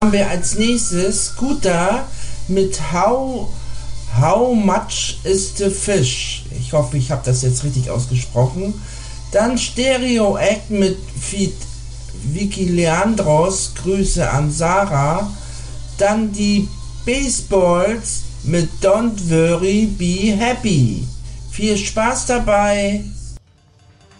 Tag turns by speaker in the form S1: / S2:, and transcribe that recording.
S1: Haben wir als nächstes Scooter mit How Much is the Fish? Ich hoffe, ich habe das jetzt richtig ausgesprochen. Dann Stereo Act mit Feed Vicky Leandros, Grüße an Sarah. Dann die Baseballs mit Don't Worry, Be Happy. Viel Spaß dabei!